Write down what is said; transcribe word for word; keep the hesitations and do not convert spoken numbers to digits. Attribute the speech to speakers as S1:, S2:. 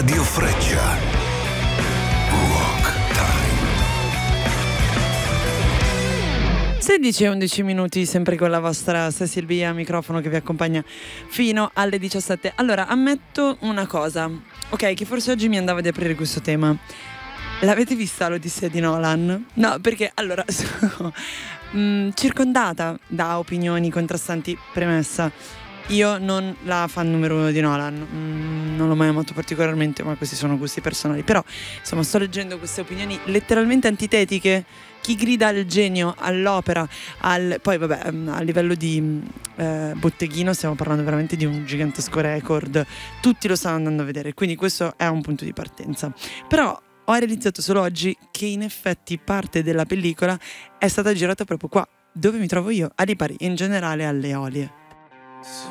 S1: Radio Freccia. Rock Time.
S2: sedici e undici minuti, sempre con la vostra Cecil B a microfono che vi accompagna fino alle diciassette. Allora, ammetto una cosa, ok, che forse oggi mi andava di aprire questo tema. L'avete vista l'Odissea di Nolan? No, perché allora sono mh, circondata da opinioni contrastanti. Premessa: io non la fan numero uno di Nolan, mm, non l'ho mai amato particolarmente, ma questi sono gusti personali. Però insomma sto leggendo queste opinioni letteralmente antitetiche. Chi grida al genio, all'opera, al... poi vabbè, a livello di eh, botteghino stiamo parlando veramente di un gigantesco record, tutti lo stanno andando a vedere, quindi questo è un punto di partenza. Però ho realizzato solo oggi che in effetti parte della pellicola è stata girata proprio qua, dove mi trovo io, a Lipari, in generale alle Eolie.